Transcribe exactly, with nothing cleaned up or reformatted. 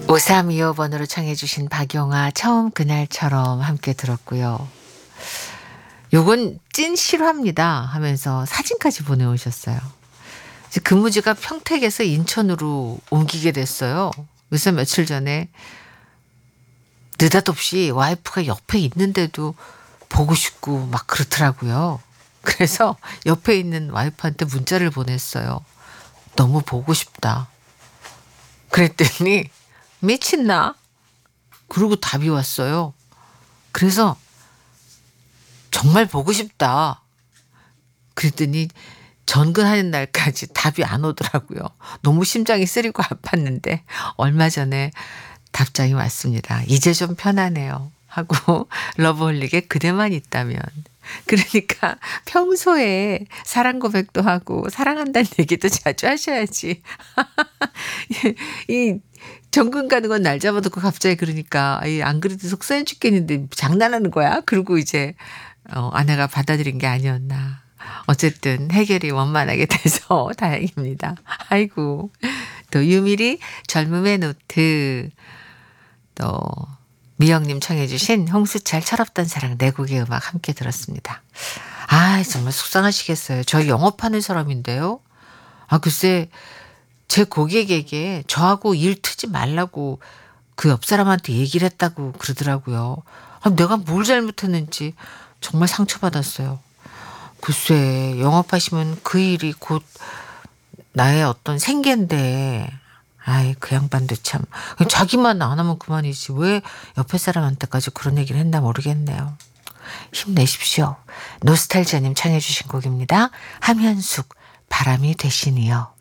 오삼이오 번으로 청해 주신 박용아 처음 그날처럼 함께 들었고요. 요건 찐 실화입니다 하면서 사진까지 보내오셨어요. 이제 근무지가 평택에서 인천으로 옮기게 됐어요. 그래서 며칠 전에 느닷없이 와이프가 옆에 있는데도 보고 싶고 막 그렇더라고요. 그래서 옆에 있는 와이프한테 문자를 보냈어요. 너무 보고 싶다. 그랬더니 미친나? 그러고 답이 왔어요. 그래서 정말 보고 싶다. 그랬더니 전근하는 날까지 답이 안 오더라고요. 너무 심장이 쓰리고 아팠는데 얼마 전에 답장이 왔습니다. 이제 좀 편하네요. 하고 러브홀릭의 그대만 있다면. 그러니까 평소에 사랑 고백도 하고 사랑한다는 얘기도 자주 하셔야지. 이 정근 가는 건 날 잡아놓고 갑자기 그러니까 안 그래도 속상해 죽겠는데 장난하는 거야? 그리고 이제 어, 아내가 받아들인 게 아니었나. 어쨌든 해결이 원만하게 돼서 다행입니다. 아이고. 또 유미리 젊음의 노트. 또 미영님 청해 주신 홍수철 철없던 사랑 네 곡의 음악 함께 들었습니다. 아 정말 속상하시겠어요. 저 영업하는 사람인데요. 아 글쎄 제 고객에게 저하고 일 트지 말라고 그 옆 사람한테 얘기를 했다고 그러더라고요. 아, 내가 뭘 잘못했는지 정말 상처받았어요. 글쎄 영업하시면 그 일이 곧 나의 어떤 생계인데 아이 그 양반도 참 자기만 안 하면 그만이지 왜 옆에 사람한테까지 그런 얘기를 했나 모르겠네요. 힘내십시오. 노스탈지아님 청해 주신 곡입니다. 함현숙 바람이 되시니요.